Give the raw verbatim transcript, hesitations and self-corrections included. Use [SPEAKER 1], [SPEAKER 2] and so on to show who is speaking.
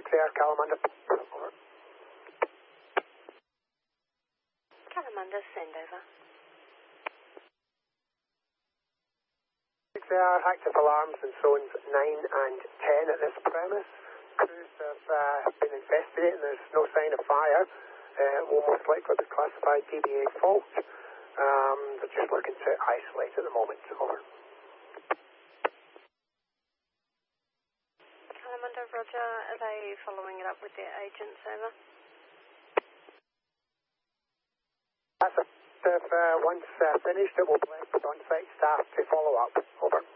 [SPEAKER 1] there, Kalamunda. Over.
[SPEAKER 2] Kalamunda, send over.
[SPEAKER 1] There, active alarms in zones nine and ten at this premise. Crews have uh, been investigating. There's no sign of fire. Uh, will most likely be classified D B A fault. Um, they're just looking to isolate at the moment. Over.
[SPEAKER 2] Kalamunda, roger. Are they following it up with their agents? Over.
[SPEAKER 1] That's a, if, uh, once uh, finished, it will be left with on-site staff to follow up. Over.